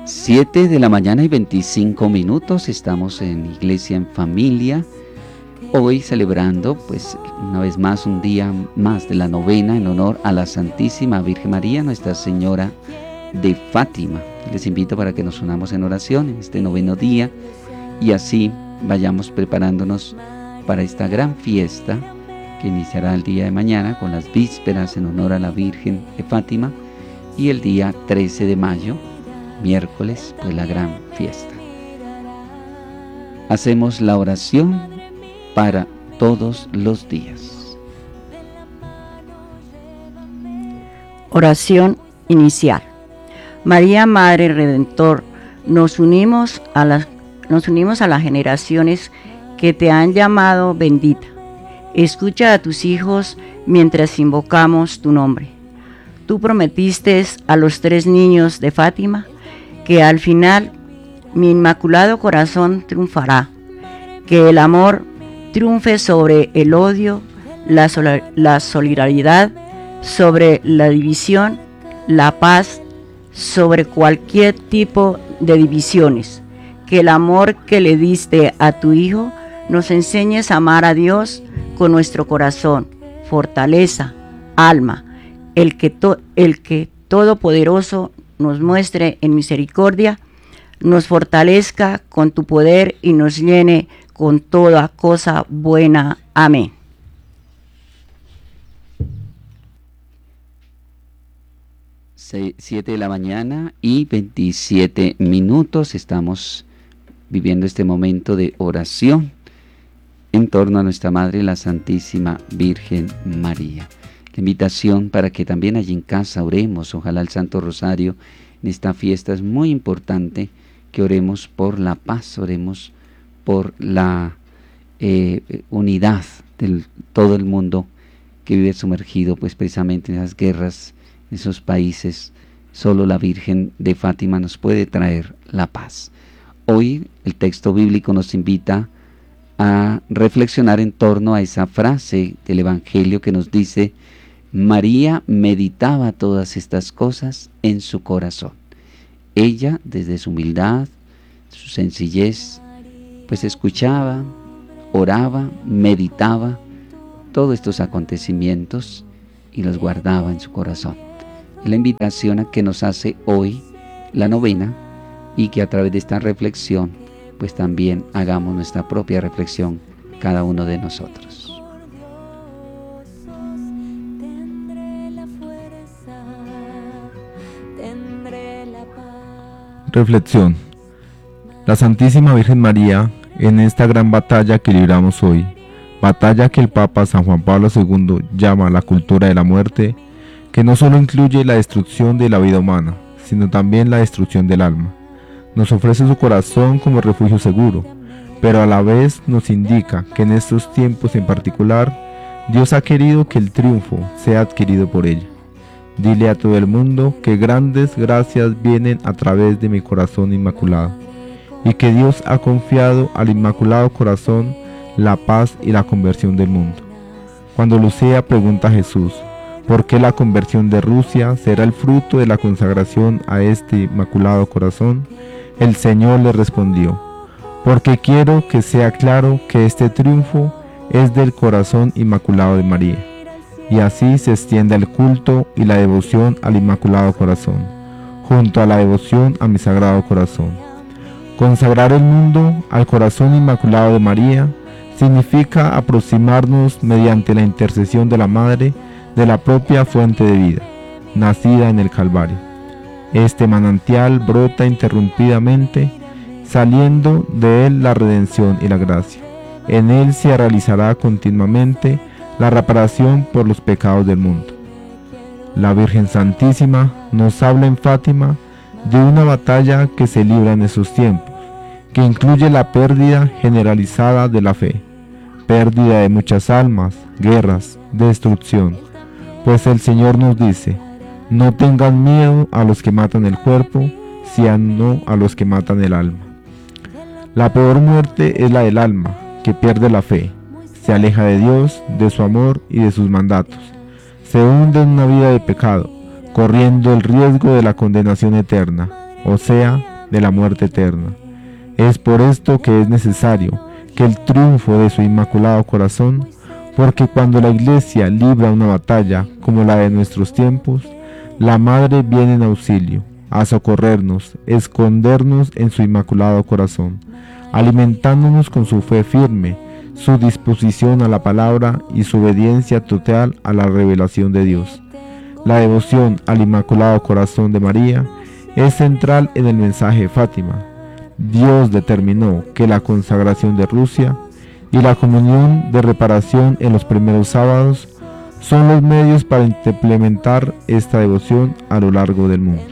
7 de la mañana y 25 minutos, estamos en Iglesia en Familia, hoy celebrando pues una vez más un día más de la novena en honor a la Santísima Virgen María, Nuestra Señora de Fátima. Les invito para que nos unamos en oración en este noveno día y así vayamos preparándonos para esta gran fiesta que iniciará el día de mañana con las vísperas en honor a la Virgen de Fátima y el día 13 de mayo, miércoles, pues la gran fiesta. Hacemos la oración para todos los días. Oración inicial. María, Madre Redentor, nos unimos a las generaciones que te han llamado bendita. Escucha a tus hijos mientras invocamos tu nombre. Tú prometiste a los 3 niños de Fátima que al final mi inmaculado corazón triunfará, que el amor triunfe sobre el odio, la solidaridad sobre la división, la paz sobre cualquier tipo de divisiones, que el amor que le diste a tu Hijo nos enseñes a amar a Dios con nuestro corazón, fortaleza, alma, el que Todopoderoso nos muestre en misericordia, nos fortalezca con tu poder y nos llene con toda cosa buena. Amén. Siete de la mañana y 27 minutos, estamos viviendo este momento de oración en torno a nuestra Madre, la Santísima Virgen María. La invitación para que también allí en casa oremos, ojalá el Santo Rosario en esta fiesta es muy importante, que oremos por la paz, oremos por la unidad de todo el mundo que vive sumergido pues precisamente en esas guerras, en esos países. Solo la Virgen de Fátima nos puede traer la paz. Hoy el texto bíblico nos invita a reflexionar en torno a esa frase del Evangelio que nos dice: María meditaba todas estas cosas en su corazón. Ella, desde su humildad, su sencillez, pues escuchaba, oraba, meditaba todos estos acontecimientos y los guardaba en su corazón. Es la invitación a que nos hace hoy la novena y que a través de esta reflexión, pues también hagamos nuestra propia reflexión cada uno de nosotros. Reflexión. La Santísima Virgen María, en esta gran batalla que libramos hoy, batalla que el Papa San Juan Pablo II llama la cultura de la muerte, que no solo incluye la destrucción de la vida humana, sino también la destrucción del alma, nos ofrece su corazón como refugio seguro, pero a la vez nos indica que en estos tiempos en particular, Dios ha querido que el triunfo sea adquirido por ella. Dile a todo el mundo que grandes gracias vienen a través de mi corazón inmaculado, y que Dios ha confiado al Inmaculado Corazón la paz y la conversión del mundo. Cuando Lucía pregunta a Jesús, ¿por qué la conversión de Rusia será el fruto de la consagración a este Inmaculado Corazón? El Señor le respondió, porque quiero que sea claro que este triunfo es del corazón inmaculado de María. Y así se extiende el culto y la devoción al Inmaculado Corazón, junto a la devoción a mi Sagrado Corazón. Consagrar el mundo al Corazón Inmaculado de María significa aproximarnos mediante la intercesión de la Madre de la propia fuente de vida, nacida en el Calvario. Este manantial brota interrumpidamente, saliendo de él la redención y la gracia. En él se realizará continuamente la reparación por los pecados del mundo. La Virgen Santísima nos habla en Fátima de una batalla que se libra en esos tiempos, que incluye la pérdida generalizada de la fe, pérdida de muchas almas, guerras, destrucción, pues el Señor nos dice, no tengan miedo a los que matan el cuerpo, sino a los que matan el alma. La peor muerte es la del alma, que pierde la fe, se aleja de Dios, de su amor y de sus mandatos, se hunde en una vida de pecado, corriendo el riesgo de la condenación eterna, o sea, de la muerte eterna. Es por esto que es necesario que el triunfo de su Inmaculado Corazón, porque cuando la Iglesia libra una batalla como la de nuestros tiempos, la Madre viene en auxilio, a socorrernos, escondernos en su Inmaculado Corazón, alimentándonos con su fe firme, su disposición a la palabra y su obediencia total a la revelación de Dios. La devoción al Inmaculado Corazón de María es central en el mensaje de Fátima. Dios determinó que la consagración de Rusia y la comunión de reparación en los primeros sábados son los medios para implementar esta devoción a lo largo del mundo.